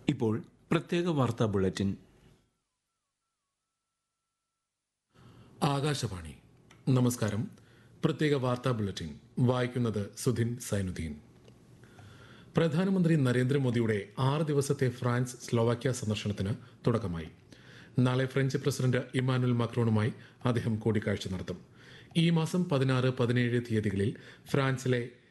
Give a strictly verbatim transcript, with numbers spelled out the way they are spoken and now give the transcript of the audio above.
ഇപ്പോൾ പ്രത്യേക വാർത്താ ബുള്ളറ്റിൻ. ആകാശവാണി. നമസ്കാരം. പ്രത്യേക വാർത്താ ബുള്ളറ്റിൻ വായിക്കുന്നത് സുധിൻ സൈനുദ്ദീൻ. പ്രധാനമന്ത്രി നരേന്ദ്രമോദിയുടെ ആറ് ദിവസത്തെ ഫ്രാൻസ് സ്ലോവാക്യ സന്ദർശനത്തിന് തുടക്കമായി. നാളെ ഫ്രഞ്ച് പ്രസിഡന്റ് ഇമ്മാനുവൽ മാക്രോണുമായി അദ്ദേഹം കൂടിക്കാഴ്ച നടത്തും. ഈ മാസം പതിനാറ് പതിനേഴ് തീയതികളിൽ ഫ്രാൻസിലെ